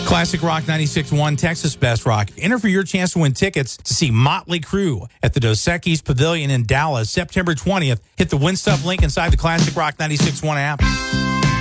Classic Rock 96.1, Texas Best Rock. Enter for your chance to win tickets to see Motley Crue at the Dos Equis Pavilion in Dallas, September 20th. Hit the Win Stuff link inside the Classic Rock 96.1 app.